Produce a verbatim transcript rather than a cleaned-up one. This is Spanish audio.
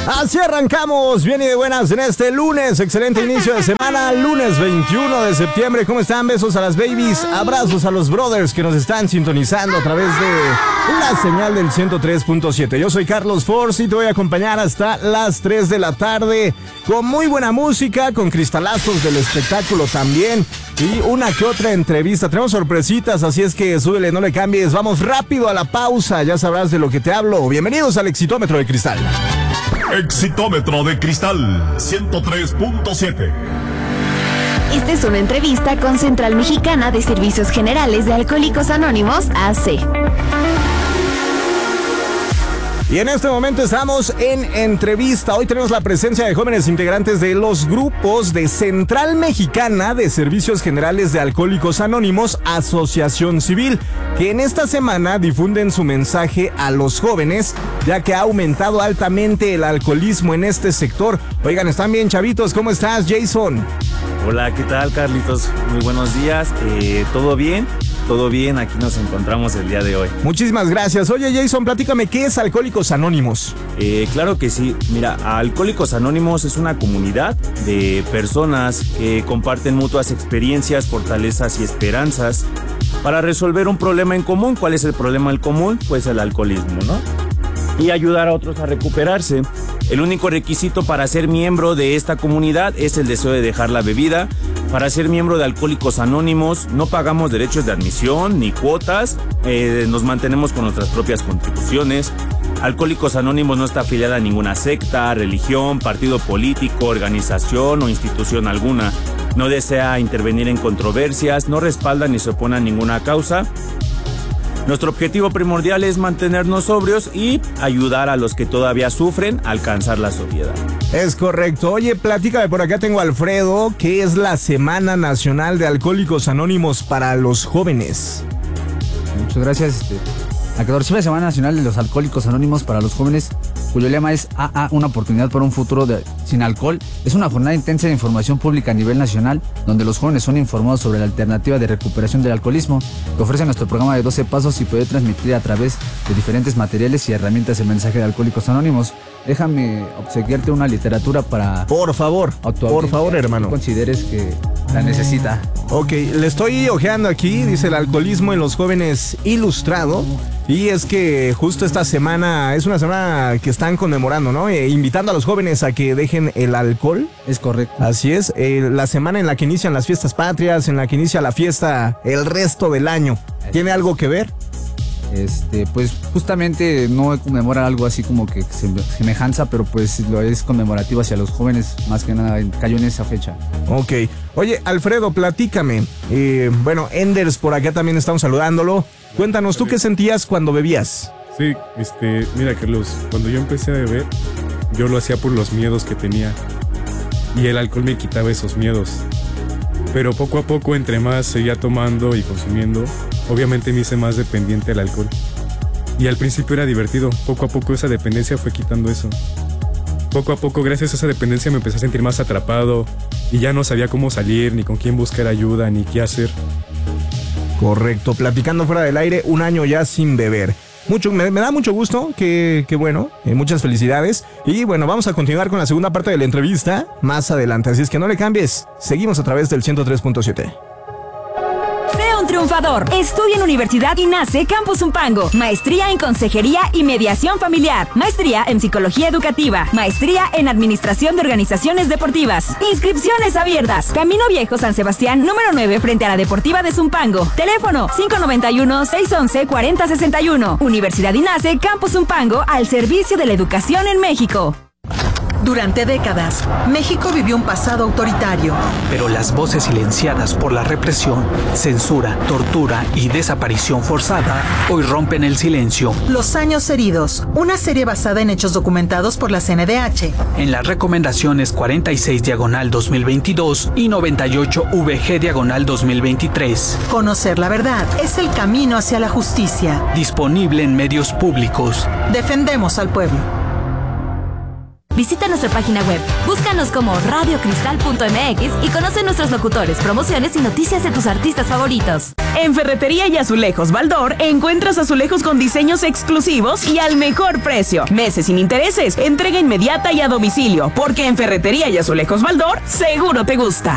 Así arrancamos, bien y de buenas en este lunes, excelente inicio de semana, lunes veintiuno de septiembre. ¿Cómo están? Besos a las babies, abrazos a los brothers que nos están sintonizando a través de la señal del ciento tres punto siete. Yo soy Carlos Force y te voy a acompañar hasta las tres de la tarde con muy buena música, con cristalazos del espectáculo también y una que otra entrevista. Tenemos sorpresitas, así es que súbele, no le cambies. Vamos rápido a la pausa, ya sabrás de lo que te hablo. Bienvenidos al Exitómetro de Cristal. Exitómetro de Cristal ciento tres punto siete. Esta es una entrevista con Central Mexicana de Servicios Generales de Alcohólicos Anónimos, A C. Y en este momento estamos en entrevista. Hoy tenemos la presencia de jóvenes integrantes de los grupos de Central Mexicana de Servicios Generales de Alcohólicos Anónimos, Asociación Civil, que en esta semana difunden su mensaje a los jóvenes, ya que ha aumentado altamente el alcoholismo en este sector. Oigan, ¿están bien, chavitos? ¿Cómo estás, Jason? Hola, ¿qué tal, Carlitos? Muy buenos días. Eh, ¿Todo bien? Todo bien, aquí nos encontramos el día de hoy. Muchísimas gracias. Oye, Jason, platícame, ¿qué es Alcohólicos Anónimos? Eh, claro que sí. Mira, Alcohólicos Anónimos es una comunidad de personas que comparten mutuas experiencias, fortalezas y esperanzas para resolver un problema en común. ¿Cuál es el problema en común? Pues el alcoholismo, ¿no? Y ayudar a otros a recuperarse. El único requisito para ser miembro de esta comunidad es el deseo de dejar la bebida. Para ser miembro de Alcohólicos Anónimos no pagamos derechos de admisión ni cuotas, eh, nos mantenemos con nuestras propias contribuciones. Alcohólicos Anónimos no está afiliada a ninguna secta, religión, partido político, organización o institución alguna. No desea intervenir en controversias, no respalda ni se opone a ninguna causa. Nuestro objetivo primordial es mantenernos sobrios y ayudar a los que todavía sufren a alcanzar la sobriedad. Es correcto. Oye, platícame, por acá tengo a Alfredo, ¿qué es la Semana Nacional de Alcohólicos Anónimos para los jóvenes? Muchas gracias. Este, la catorceva Semana Nacional de los Alcohólicos Anónimos para los jóvenes, cuyo lema es A A, una oportunidad para un futuro de, sin alcohol, es una jornada intensa de información pública a nivel nacional, donde los jóvenes son informados sobre la alternativa de recuperación del alcoholismo, que ofrece nuestro programa de doce pasos y puede transmitir a través de diferentes materiales y herramientas el mensaje de Alcohólicos Anónimos. Déjame obsequiarte una literatura para... Por favor, por favor, hermano. Que consideres que la necesita. Ok, le estoy ojeando aquí, dice el alcoholismo en los jóvenes ilustrado. Y es que justo esta semana es una semana que están conmemorando, ¿no? Eh, invitando a los jóvenes a que dejen el alcohol. Es correcto. Así es, eh, la semana en la que inician las fiestas patrias, en la que inicia la fiesta el resto del año. ¿Tiene algo que ver? Este, pues justamente no conmemora algo así como que semejanza, pero pues lo es conmemorativo hacia los jóvenes, más que nada cayó en esa fecha. Ok. Oye, Alfredo, platícame. Eh, bueno, Enders por acá también estamos saludándolo. Cuéntanos, ¿tú qué sentías cuando bebías? Sí, este, mira, Carlos, cuando yo empecé a beber, yo lo hacía por los miedos que tenía. Y el alcohol me quitaba esos miedos. Pero poco a poco, entre más seguía tomando y consumiendo, obviamente me hice más dependiente del alcohol. Y al principio era divertido, poco a poco esa dependencia fue quitando eso. Poco a poco, gracias a esa dependencia, me empecé a sentir más atrapado y ya no sabía cómo salir, ni con quién buscar ayuda, ni qué hacer. Correcto, platicando fuera del aire, un año ya sin beber. Mucho, me, me da mucho gusto, que, que bueno, eh, muchas felicidades. Y bueno, vamos a continuar con la segunda parte de la entrevista más adelante, así es que no le cambies. Seguimos a través del ciento tres punto siete. Sea un triunfador. Estudia en Universidad INACE Campus Zumpango. Maestría en Consejería y Mediación Familiar. Maestría en Psicología Educativa. Maestría en Administración de Organizaciones Deportivas. Inscripciones abiertas. Camino Viejo San Sebastián, número nueve, frente a la Deportiva de Zumpango. Teléfono cinco nueve uno, seis uno uno, cuatro cero seis uno. Universidad INACE Campus Zumpango, al servicio de la educación en México. Durante décadas, México vivió un pasado autoritario. Pero las voces silenciadas por la represión, censura, tortura y desaparición forzada hoy rompen el silencio. Los años heridos, una serie basada en hechos documentados por la C N D H. En las recomendaciones cuarenta y seis diagonal dos mil veintidós y noventa y ocho V G diagonal dos mil veintitrés. Conocer la verdad es el camino hacia la justicia. Disponible en medios públicos. Defendemos al pueblo. Visita nuestra página web, búscanos como radio cristal punto m x y conoce nuestros locutores, promociones y noticias de tus artistas favoritos. En Ferretería y Azulejos Baldor encuentras azulejos con diseños exclusivos y al mejor precio. Meses sin intereses, entrega inmediata y a domicilio, porque en Ferretería y Azulejos Baldor seguro te gusta.